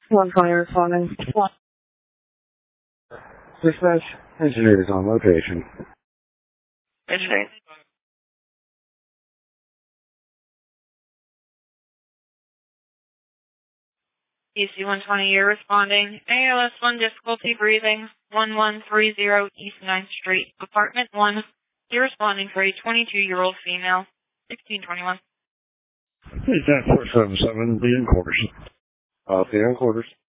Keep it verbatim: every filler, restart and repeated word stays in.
One fire responding. One. Dispatch, engineers on location. Engineer. E C one twenty, you're responding. A L S one, difficulty breathing. one one three zero East ninth Street, apartment one. You're responding for a twenty-two-year-old female. sixteen twenty-one. Hey, Jack four seven seven, be in quarters. Uh, be in quarters.